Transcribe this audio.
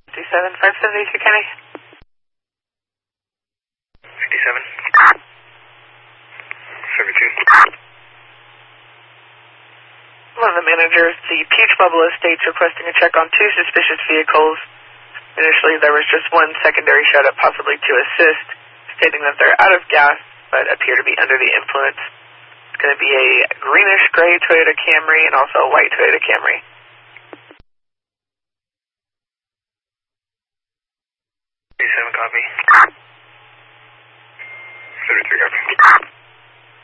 572 Kenny. 57. 72. One of the managers, the Peach Bubble Estates, requesting a check on 2 suspicious vehicles. Initially, there was just one secondary shut-up, possibly to assist, stating that they're out of gas, but appear to be under the influence. It's going to be a greenish-gray Toyota Camry and also a white Toyota Camry.